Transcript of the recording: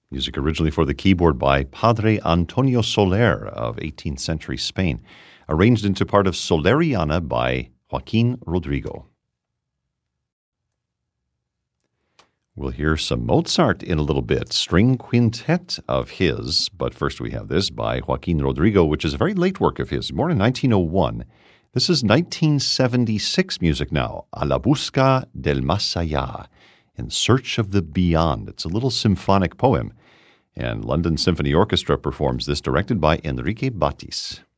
Music originally for the keyboard by Padre Antonio Soler of 18th century Spain, arranged into part of Soleriana by Joaquin Rodrigo. We'll hear some Mozart in a little bit, string quintet of his, but first we have this by Joaquin Rodrigo, which is a very late work of his, born in 1901. This is 1976 music now, A la busca del más allá, In Search of the Beyond. It's a little symphonic poem, and London Symphony Orchestra performs this, directed by Enrique Batis.